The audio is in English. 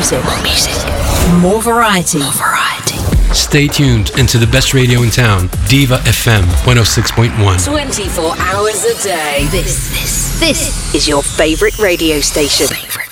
music. More music. More variety. More variety. Stay tuned into the best radio in town, Diva FM 106.1. 24 hours a day. This is your favorite radio station.